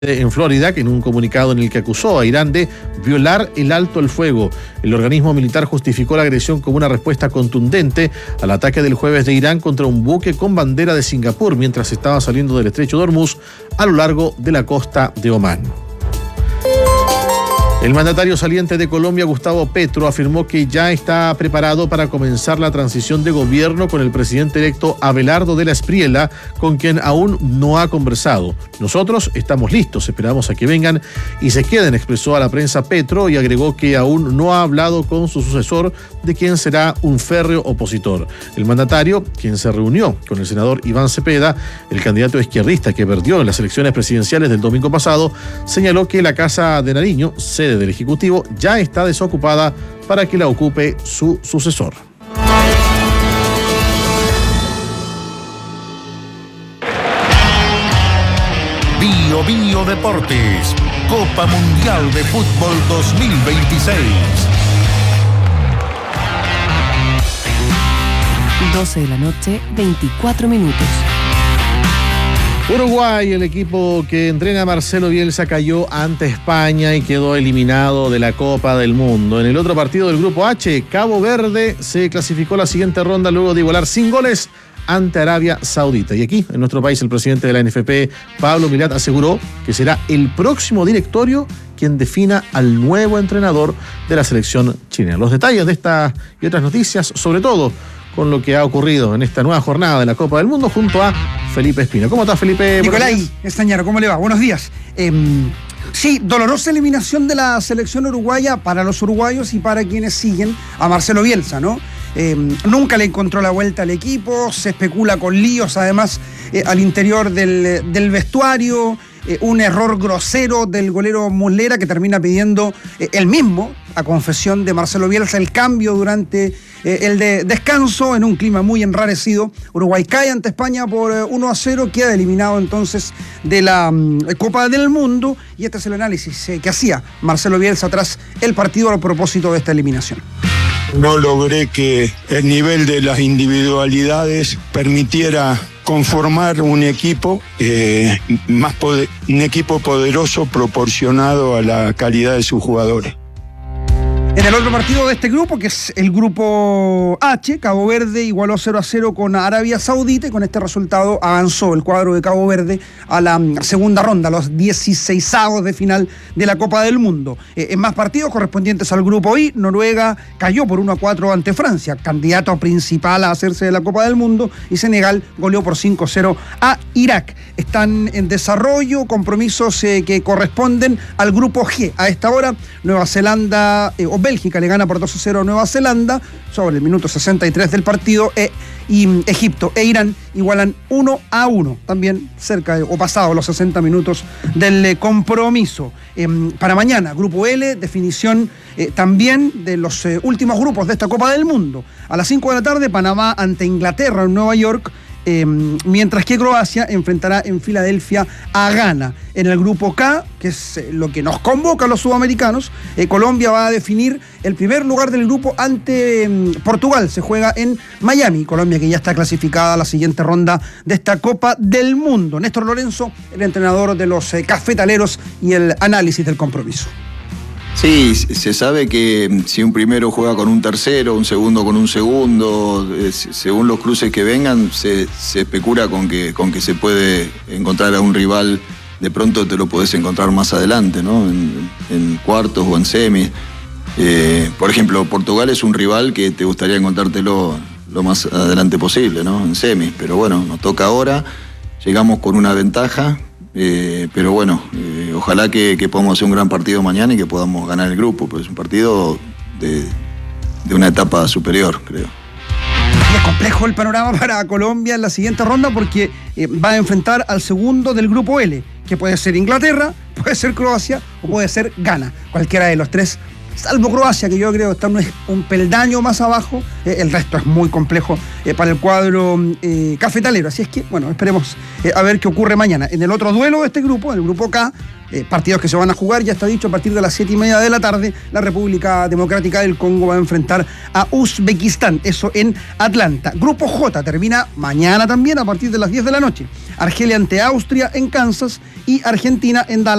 en Florida, en un comunicado en el que acusó a Irán de violar el alto el fuego. El organismo militar justificó la agresión como una respuesta contundente al ataque del jueves de Irán contra un buque con bandera de Singapur mientras estaba saliendo del estrecho de Hormuz a lo largo de la costa de Omán. El mandatario saliente de Colombia, Gustavo Petro, afirmó que ya está preparado para comenzar la transición de gobierno con el presidente electo Abelardo de la Espriella, con quien aún no ha conversado. Nosotros estamos listos, esperamos a que vengan y se queden, expresó a la prensa Petro, y agregó que aún no ha hablado con su sucesor, de quien será un férreo opositor. El mandatario, quien se reunió con el senador Iván Cepeda, el candidato izquierdista que perdió en las elecciones presidenciales del domingo pasado, señaló que la Casa de Nariño, sede del Ejecutivo, ya está desocupada para que la ocupe su sucesor. Bio Deportes, Copa Mundial de Fútbol 2026. 12 de la noche, 24 minutos. Uruguay, el equipo que entrena Marcelo Bielsa, cayó ante España y quedó eliminado de la Copa del Mundo. En el otro partido del Grupo H, Cabo Verde se clasificó a la siguiente ronda luego de igualar sin goles ante Arabia Saudita. Y aquí, en nuestro país, el presidente de la NFP, Pablo Milat, aseguró que será el próximo directorio quien defina al nuevo entrenador de la selección chilena. Los detalles de estas y otras noticias, sobre todo con lo que ha ocurrido en esta nueva jornada de la Copa del Mundo, junto a Felipe Espina. ¿Cómo estás, Felipe? Nicolai Estañaro, ¿cómo le va? Buenos días. Sí, dolorosa eliminación de la selección uruguaya para los uruguayos y para quienes siguen a Marcelo Bielsa, ¿no? Nunca le encontró la vuelta al equipo, se especula con líos además al interior del vestuario, un error grosero del golero Muslera que termina pidiendo él mismo, a confesión de Marcelo Bielsa, el cambio durante el descanso en un clima muy enrarecido. Uruguay cae ante España por 1-0, queda eliminado entonces de la Copa del Mundo, y este es el análisis que hacía Marcelo Bielsa tras el partido a propósito de esta eliminación. No logré que el nivel de las individualidades permitiera conformar un equipo un equipo poderoso proporcionado a la calidad de sus jugadores. En el otro partido de este grupo, que es el grupo H, Cabo Verde igualó 0-0 con Arabia Saudita, y con este resultado avanzó el cuadro de Cabo Verde a la segunda ronda, a los 16avos de final de la Copa del Mundo. En más partidos correspondientes al grupo I, Noruega cayó por 1-4 ante Francia, candidato principal a hacerse de la Copa del Mundo, y Senegal goleó por 5-0 a Irak. Están en desarrollo compromisos que corresponden al grupo G. A esta hora, Nueva Zelanda Bélgica le gana por 2-0 a Nueva Zelanda sobre el minuto 63 del partido, y Egipto e Irán igualan 1-1, también cerca o pasado los 60 minutos del compromiso. Para mañana, grupo L, definición también de los últimos grupos de esta Copa del Mundo. A las 5 de la tarde, Panamá ante Inglaterra en Nueva York, mientras que Croacia enfrentará en Filadelfia a Ghana. En el grupo K, que es lo que nos convoca a los sudamericanos, Colombia va a definir el primer lugar del grupo ante Portugal. Se juega en Miami. Colombia, que ya está clasificada a la siguiente ronda de esta Copa del Mundo. Néstor Lorenzo, el entrenador de los cafetaleros, y el análisis del compromiso. Sí, se sabe que si un primero juega con un tercero, un segundo con un segundo, según los cruces que vengan, se especula con que se puede encontrar a un rival, de pronto te lo podés encontrar más adelante, ¿no? En cuartos o en semis. Por ejemplo, Portugal es un rival que te gustaría encontrártelo lo más adelante posible, ¿no? En semis, pero bueno, nos toca ahora, llegamos con una ventaja. Pero bueno, ojalá que podamos hacer un gran partido mañana y que podamos ganar el grupo, pues es un partido de una etapa superior, creo. Y es complejo el panorama para Colombia en la siguiente ronda, porque va a enfrentar al segundo del grupo L, que puede ser Inglaterra, puede ser Croacia o puede ser Ghana. Cualquiera de los tres salvo Croacia, que yo creo que está un peldaño más abajo. El resto es muy complejo para el cuadro cafetalero. Así es que, bueno, esperemos a ver qué ocurre mañana. En el otro duelo de este grupo, el grupo K, partidos que se van a jugar, ya está dicho, a partir de las 7:30 de la tarde, la República Democrática del Congo va a enfrentar a Uzbekistán, eso en Atlanta. Grupo J termina mañana también a partir de las 10 de la noche. Argelia ante Austria en Kansas y Argentina en Dallas